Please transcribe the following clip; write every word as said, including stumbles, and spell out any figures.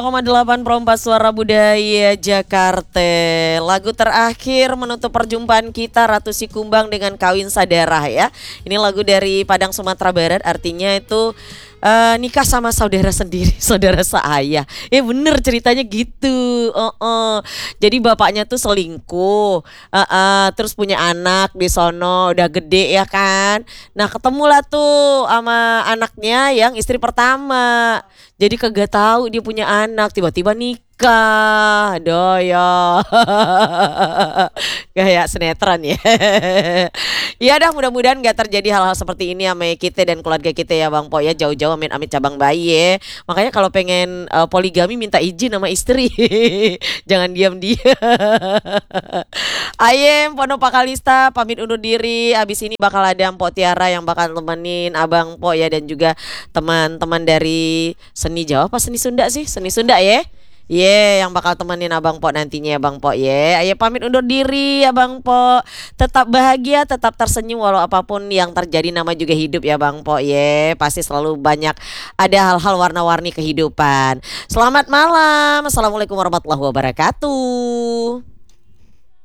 koma delapan Perompak Suara Budaya Jakarta. Lagu terakhir menutup perjumpaan kita Ratu Sikumbang dengan Kawin Sadarah ya. Ini lagu dari Padang Sumatera Barat, artinya itu uh, nikah sama saudara sendiri, saudara seayah. Eh bener ceritanya gitu. uh, uh. Jadi bapaknya tuh selingkuh, uh, uh, terus punya anak di sono, udah gede ya kan. Nah ketemulah tuh sama anaknya yang istri pertama. Jadi kagak tahu dia punya anak, tiba-tiba nikah. Aduh ya. Kayak sinetron ya. Ya dah, mudah-mudahan gak terjadi hal-hal seperti ini sama kita dan keluarga kita ya Bang Po ya. Jauh-jauh amin amit cabang bayi ya. Makanya kalau pengen uh, poligami minta izin sama istri. Jangan diam-diam. Ayem Pono Pakalista pamit undur diri. Abis ini bakal ada Mpok Tiara yang bakal temenin Abang Po ya, dan juga teman-teman dari seni Jawa apa seni Sunda sih? Seni Sunda ya. Ye, yeah, yang bakal temenin Abang Po nantinya ya Bang Po ya. Ayo pamit undur diri ya Bang Po. Tetap bahagia, tetap tersenyum walau apapun yang terjadi, nama juga hidup ya Bang Po ya. Pasti selalu banyak ada hal-hal warna-warni kehidupan. Selamat malam. Assalamualaikum warahmatullahi wabarakatuh.